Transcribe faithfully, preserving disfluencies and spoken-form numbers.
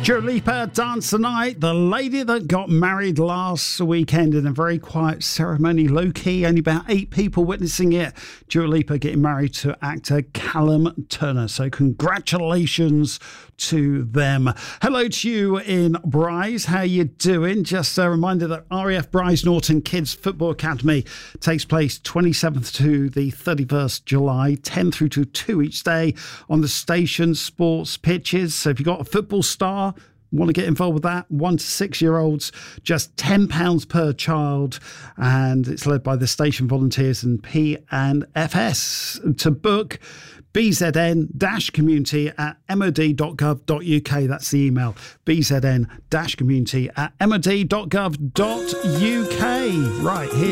Dua Lipa, Dance the Night, the lady that got married last weekend in a very quiet ceremony, low-key, only about eight people witnessing it. Dua Lipa getting married to actor Callum Turner. So congratulations to them. Hello to you in Bryce. How you doing? Just a reminder that R A F Bryce Norton Kids Football Academy takes place twenty-seventh to the thirty-first July, ten through to two each day on the station sports pitches. So if you've got a football star, want to get involved with that, one to six year olds, just ten pounds per child, and it's led by the station volunteers and P and F S. To book, B Z N community at m o d dot gov dot u k. That's the email, B Z N community at m o d dot gov dot u k. Right, here